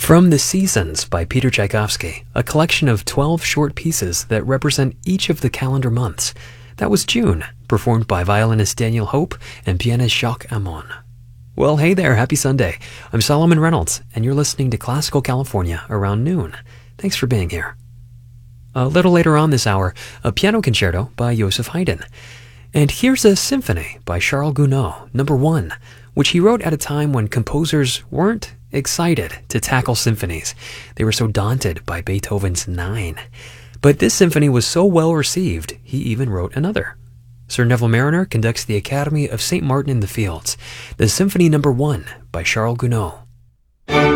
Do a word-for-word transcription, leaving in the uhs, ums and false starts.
From The Seasons by Peter Tchaikovsky, a collection of twelve short pieces that represent each of the calendar months. That was June, performed by violinist Daniel Hope and pianist Jacques Amon. Well, hey there, happy Sunday. I'm Solomon Reynolds, and you're listening to Classical California around noon. Thanks for being here. A little later on this hour, a piano concerto by Joseph Haydn. And here's a symphony by Charles Gounod, number one, which he wrote at a time when composers weren't excited to tackle symphonies. They were so daunted by Beethoven's Nine. But this symphony was so well received, he even wrote another. Sir Neville Marriner conducts the Academy of Saint Martin in the Fields, the Symphony number one by Charles Gounod.